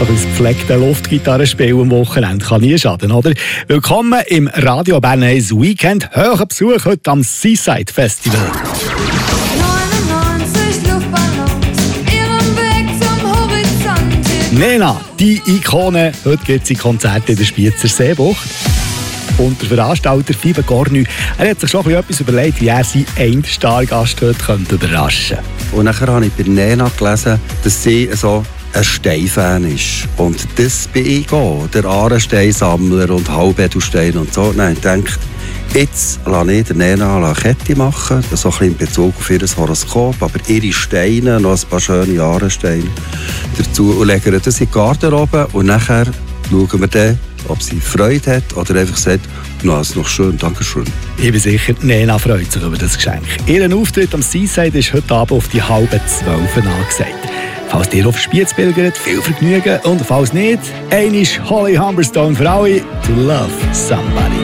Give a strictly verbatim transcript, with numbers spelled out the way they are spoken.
einfach ein gepflegter Luftgitarrenspiel am Wochenende kann nie schaden, oder? Willkommen im Radio Bern eins Weekend. Hoher Besuch heute am Seaside Festival. neunundneunzig Luftballons, ihren Weg zum Horizont. Nena, die Ikone. Heute gibt es Konzerte in der Spitzer Seebucht. Und der Veranstalter Fibe Gornu, er hat sich schon etwas überlegt, wie er seinen Endstar-Gast heute könnte überraschen könnte. Und nachher habe ich bei Nena gelesen, dass sie so ein Steinfan ist. Und das bin ich auch, der Ahrensteinsammler und Halbedelstein und so. Nein, ich denke, jetzt lasse ich der Nena eine Kette machen, so ein bisschen in Bezug auf ihr Horoskop, aber ihre Steine, noch ein paar schöne Ahrensteine dazu und legen das in die Garderobe und nachher schauen wir dann, ob sie Freude hat oder einfach sagt, na, ist noch schön, danke schön. Ich bin sicher, Nena freut sich über das Geschenk. Ihren Auftritt am Seaside ist heute Abend auf die halbe zwölf angesagt. Falls ihr auf Spiez pilgert, viel Vergnügen und falls nicht, einmal Holly Humberstone für alle, To Love Somebody.